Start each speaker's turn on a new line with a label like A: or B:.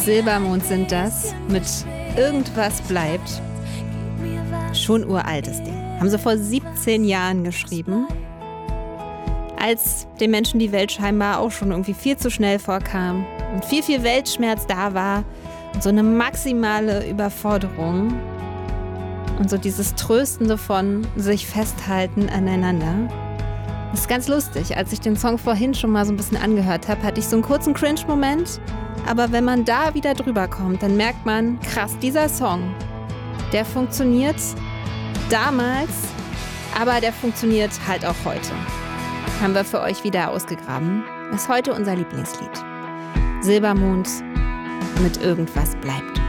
A: Silbermond sind das, mit Irgendwas bleibt. Schon uraltes Ding. Haben sie vor 17 Jahren geschrieben, als den Menschen die Welt scheinbar auch schon irgendwie viel zu schnell vorkam und viel Weltschmerz da war und so eine maximale Überforderung und so dieses Tröstende von sich festhalten aneinander. Das ist ganz lustig. Als ich den Song vorhin schon mal so ein bisschen angehört habe, hatte ich so einen kurzen Cringe-Moment. Aber wenn man da wieder drüber kommt, dann merkt man, krass, dieser Song, der funktioniert damals, aber der funktioniert halt auch heute. Haben wir für euch wieder ausgegraben. Ist heute unser Lieblingslied. Silbermond mit Irgendwas bleibt.